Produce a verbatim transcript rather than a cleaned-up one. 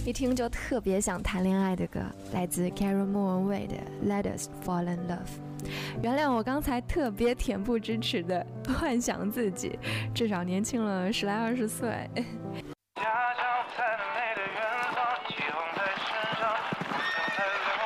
一听就特别想谈恋爱的歌，来自 Karen 莫文蔚的 Let Us Fall in Love。原谅我刚才特别恬不知耻的幻想自己至少年轻了十来二十岁。